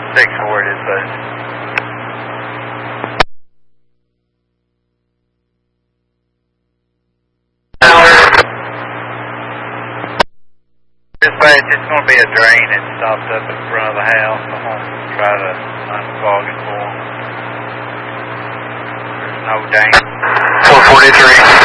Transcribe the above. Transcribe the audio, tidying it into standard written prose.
6-4 it is, but this way it's just going to be a drain that stops up in front of the house. I'm going to try to unclog it for them. There's no danger. 443.